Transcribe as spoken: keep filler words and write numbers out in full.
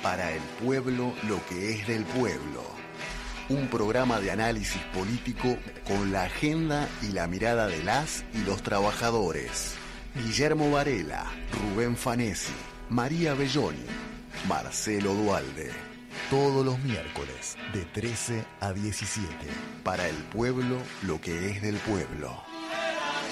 Para el pueblo, lo que es del pueblo. Un programa de análisis político con la agenda y la mirada de las y los trabajadores. Guillermo Varela, Rubén Fanesi, María Belloni, Marcelo Dualde. Todos los miércoles de trece a diecisiete. Para el pueblo, lo que es del pueblo.